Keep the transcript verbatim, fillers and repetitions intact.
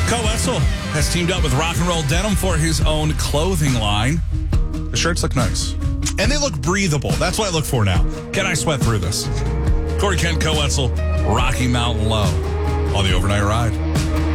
Cole Wessel has teamed up with Rock and Roll Denim for his own clothing line. The shirts look nice. And they look breathable. That's what I look for now. Can I sweat through this? Corey Kent, Cole Wessel, Rocky Mountain Low on the Overnight Ride.